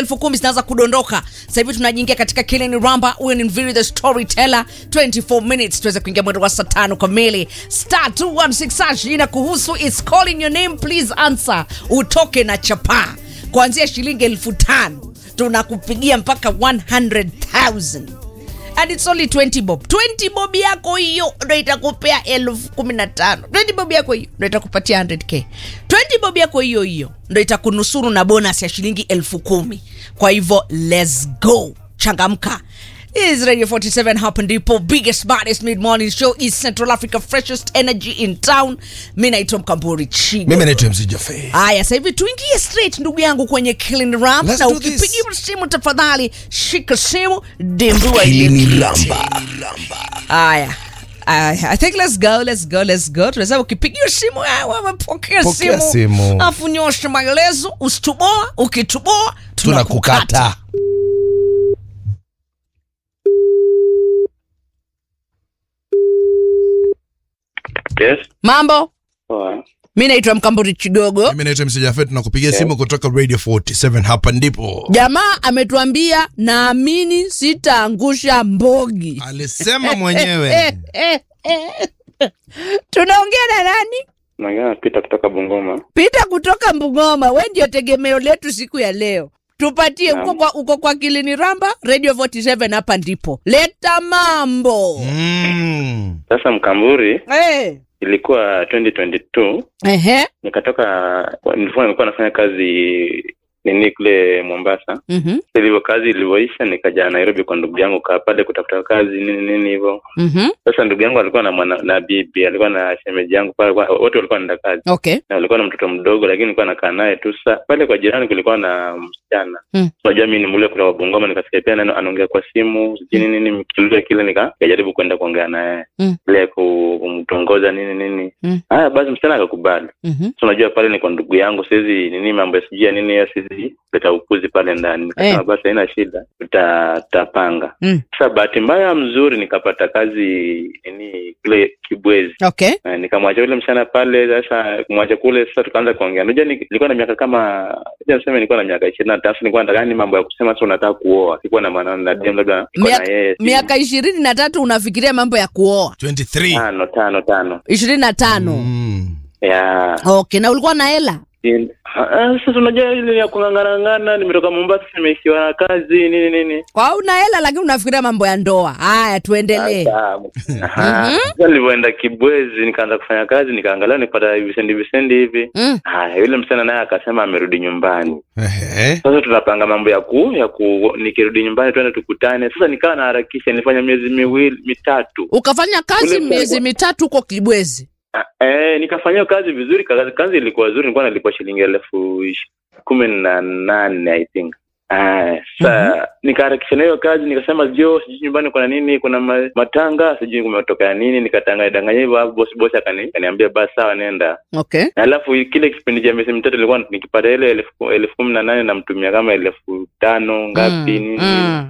10,000 zinaanza kudondoka. Sasa hivi tunajiingia katika Killing Ramba. Huyo ni Mviri the Storyteller. 24 minutes tuweze kuingia mwendo wa saa 5 kamili. Star 216 inakuhusu. It's calling your name, please answer. Utoke na chapa. Kuanzia shilingi 5,000 tunakupigia mpaka 100,000. And it's only 20 bob. 20 bob yako hiyo ndio itakupea 15,000. 20 bob yako hiyo ndio itakupatia 100k. 20 bob yako hiyo hiyo ndio itakunusuru na bonus ya shilingi 10,000. Kwa hivyo let's go. Changamka. Is Radio 47 hapa ndipo biggest baddest mid morning show is Central Africa, freshest energy in town. Mimi naitwa Mkamburi Chigo. Mimi naitwa MC Jaffe. Haya, sasa hivi tuingie straight ndugu yangu kwenye Killing Ramba. Na ukipigia simu tafadhali shika simu dembua Killing Ramba. Haya. I think let's go. Tunasema ukipigia simu wapokea simu. Afu nyosha maelezo, usituboa, ukituboa tunakukata. Yes. Mambo? Poa. Mimi naitwa Mkamburi Chigogo. Mimi naitwa MC Jaffe, tunakupigia simu kutoka Radio 47 hapa ndipo. Jamaa ametuambia naamini sitaangusha mbogi. Alisema mwenyewe. Tunaongea na nani? Naongea na Peter kutoka Bungoma. Peter kutoka Bungoma, wewe ndio tegemeo letu siku ya leo. Tupatie uko kwa Killing Ramba, Radio 47 hapa ndipo. Leta mambo. Sasa Mkamburi, ilikuwa 2022. Nilikuwa nafanya kazi kule Mombasa. Hivyo kazi ilivyoisha nikaja Nairobi kwa ndugu yangu pale kutafuta kazi nini hivyo. Sasa ndugu yangu alikuwa na bibi, alikuwa na shemeji yangu pale, wote walikuwa wanaenda kazi. Na alikuwa na mtoto mdogo, lakini nilikuwa nakaa naye tu. Sasa pale kwa jirani kulikuwa na msichana. Unajua mimi ni mule kutoka Bungoma, nikasikia pia anaongea kwa simu, nini mkiuliza kile nikajaribu kwenda kuongea naye. Ile kumtongoza nini. Haya basi msichana akakubali. So unajua pale ni kwa ndugu yangu, siwezi mambo ya sijia nini ya sizi leta ukuzi pale ndani. Nikasema basi haina shida, tutapanga. Sasa bahati mbaya mzuri nikapata kazi kule Kibwezi. Nikamwacha yule msichana pale. Sasa kumwacha kule, sasa tukaanza kuongea. Unajua nilikuwa na miaka kama nilikuwa na miaka 23. Nilikuwa nataka mambo ya kusema sasa unataka kuoa. Sikuwa na maana na dem labda niko na yeye. Miaka 23 unafikiria mambo ya kuoa? 23. 5. 25. Yeah. Okay, na ulikuwa na hela? Sasa unajua ile ya kungangana, nimetoka Mombasa, nimeishiwa na kazi nini. Kwa una hela lakini unafikiria mambo ya ndoa. Haya, tuendelee. Sasa nilipoenda Kibwezi nikaanza kufanya kazi, nikaangalia nipata visendi hivi. Yule msichana naye akasema amerudi nyumbani. Sasa tunapanga mambo ya nikirudi nyumbani twende tukutane. Sasa nikawa na harakisha, nilifanya miezi 3. Ukafanya kazi miezi 3 huko Kibwezi? Nikafanya kazi vizuri, kazi ilikuwa nzuri, nilikuwa nalipwa shilingi 18,000 I think. Sasa nikaharakisha na hiyo kazi, nikasema sijui nyumbani kuna nini, kuna matanga, sijui kumetoka nini, nikatanganya hivyo. Boss akaniambia basi sawa nenda. Alafu kile kipindi cha miezi 3 nilikuwa nikipata ile 18,000 na mtumia kama 5,000 ngapi nini.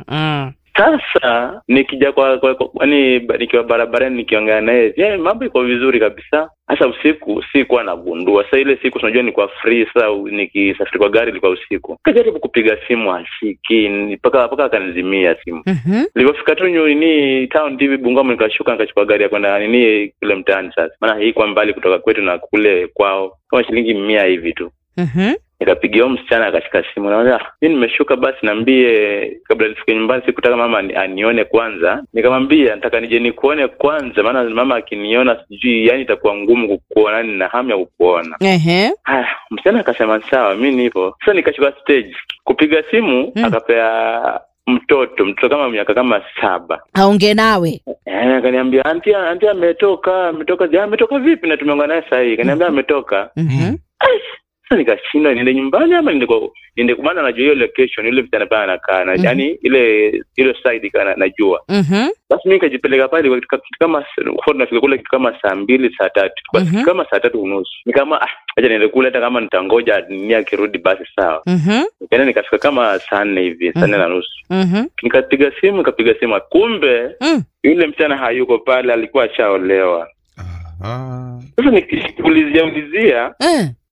Sasa nikija nikiwa barabarani nikiongea naye, mambo iko vizuri kabisa. Sasa usiku sikuwa nagundua. Sasa ile siku unajua ni kwa free, sasa nikisafiri kwa gari ilikuwa usiku. Kajaribu kupiga simu ashiki, mpaka akanizimia simu. Nilipofika tu town TV Bungoma, nikashuka nikachukua gari ya kwenda kule mtaani sasa. Maana hii kwa mbali kutoka kwetu na kule kwao kama shilingi 100 hivi tu. Nikapigia msichana akashika simu, naambia mimi nimeshuka, basi niambie kabla nifike nyumbani, sikutaka mama anione kwanza. Nikamwambia nataka nije nikuone kwanza, maana mama akiniona sijui itakuwa ngumu kukuona, na hamu ya kukuona. Msichana akasema sawa, mimi nipo. Sasa nikashuka stage kupiga simu, akapea mtoto kama miaka kama 7 aongee nawe. Akaniambia auntie ametoka vipi, na tumeongea naye sasa hivi. Akaniambia ametoka. Sasa nikashindwa niende nyumbani ama niende kumana, najua hiyo location ile mtana pale anakaa, yani ile side kana najua. Basi mimi nikajipeleka pale kama nafika kule kama saa 2 saa 3, basi kama saa 3:30 nikama acha niende kule, hata kama nitangoja akirudi basi sawa. Nikaenda nikafika kama saa 4 hivi, saa 4:30. Nikapiga simu, kumbe yule mtana hayuko pale, alikuwa ashaolewa. Sasa nikiulizia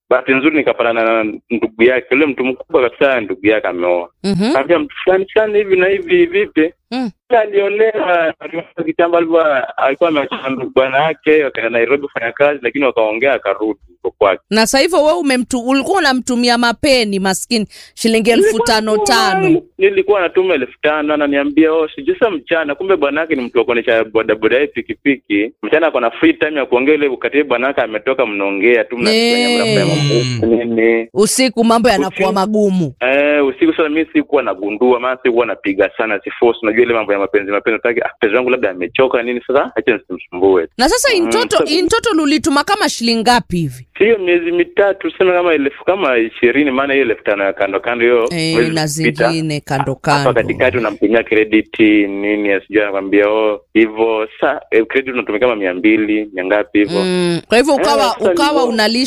bahati nzuri nikapatana na ndugu yake, yule mtu mkubwa kabisa, ndugu yake ameoa. Kaambia mtu fulani hivi na hivi vipi? Aliolewa kitambo, alikuwa ameacha ndugu bwana yake, wakaenda Nairobi kufanya kazi, lakini wakaongea akarudi kwake. Na sasa hivyo wewe ulikuwa unamtumia mapeni maskini shilingi 5,500. Nilikuwa natuma 5,000, ananiambia sijisa mchana, kumbe bwana yake ni mtu akonesha bodaboda yake pikipiki. Mchana ako na free time ya kuongea, ile wakati bwana yake ametoka mnaongea tu mnafanya nini. Usiku mambo yanakuwa magumu. Usiku sasa mimi sikuwa nagundua, maana sikuwa napiga sana siforce, unajua ile mambo ya mapenzi nataka pesa yangu labda amechoka nini, sasa acha nisimsumbue. Na sasa intoto ulituma kama shilingi ngapi hivi? Sio miezi mitatu, sema kama 20, maana hiyo 5,000 ya kando kando hiyo na zingine kando hapa katikati unampimia credit nini, asijua anakuambia hivyo sasa credit unatumia kama 200 ngapi hivyo. Kwa hivyo ukawa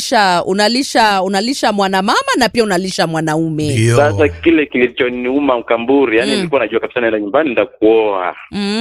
unalisha mwanamama na pia unalisha mwanaume. Sasa kile kilichoniuma Mkamburi, yani nilikuwa najua kabisa naenda nyumbani nitakuoa.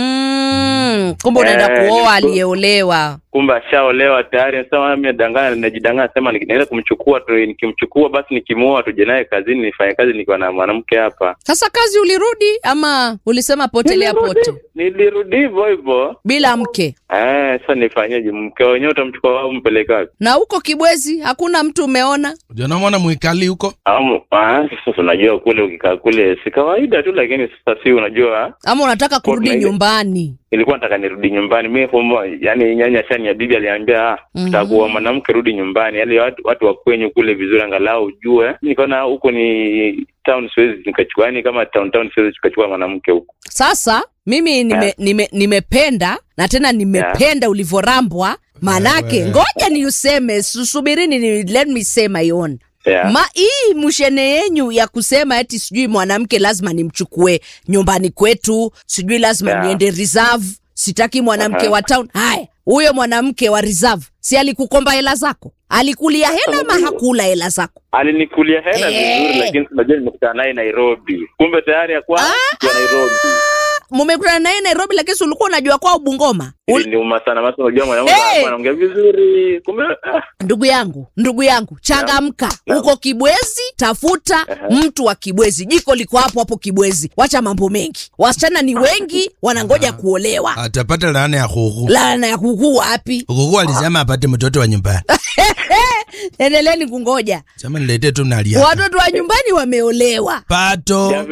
Kumbe unaenda kuoa aliyeolewa. Kumbe ashaolewa tayari. Sasa mimi najidanganya sema ninaenda kumchukua tu, nikimchukua basi nikimuoa tuje naye kazini nifanye kazi nikiwa na mwanamke hapa. Sasa kazi ulirudi ama ulisema potelea pote? Nilirudi hivyo bila mke. Sasa nifanyeje? Mke wenyewe utamchukua wao umpeleke wapi? Na huko Kibwezi hakuna mtu umeona? Jana mwana mwikali huko? Sasa unajua kule ukikaa kule si kawaida tu, lakini sasa si unajua. Ama unataka kurudi nyumbani? Nilikuwa nataka nirudi nyumbani. Mimi yani nyanya shani ya bibi aliambia utakuwa mwanamke rudi nyumbani. Yaani watu wa kwenye kule vizuri angalau ujue. Nikaona huko ni town, siwezi nikachukua, yani kama town siwezi nikachukua mwanamke huko. Sasa mimi nimependa na tena nimependa ulivorambwa, manake ngoja ni useme, subirini let me say my own. Hii mshene yenyu ya kusema eti sijui mwanamke lazima nimchukue nyumbani kwetu, sijui lazima niende reserve, sitaki mwanamke wa town. Haya, huyo mwanamke wa reserve si alikukomba hela zako? Alikulia hela ama hakula hela zako? Alinikulia hela vizuri, lakini unajua nimekutana naye Nairobi. Kumbe tayari kwa Nairobi. Mmekutana naye Nairobi, lakini ulikuwa unajua kwao Bungoma. Ni sana masa, unajua mwanamke anaongea vizuri. Kumbe ndugu yangu changamka. Uko Kibwezi, tafuta mtu wa Kibwezi. Jiko liko hapo Kibwezi. Wacha mambo mengi. Wasichana ni wengi wanangoja kuolewa. Atapata laana ya kuku. Laana ya kuku wapi? Kuku alisema apate mtoto wa nyumbani. Endeleeni kungoja. Sema niletee tu nalia. Watoto wa nyumbani wameolewa. Pato.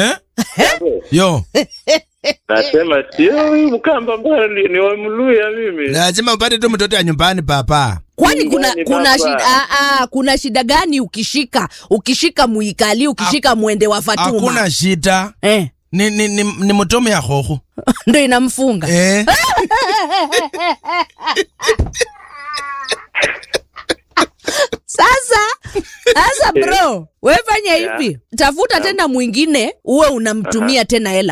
Yo. Nasema sio Mkamba mbali ni wa Mluya mimi. Lazima upate tu mtoto wa nyumbani papa. Kwani kuna shida kuna shida gani ukishika Muikali, ukishika Mwende wa Fatuma? Hakuna shida. Ni mtomo ya hoho. Ndio inamfunga. Sasa bro, wewe fanya hivi. Tafuta tena mwingine uwe unamtumia tena hela.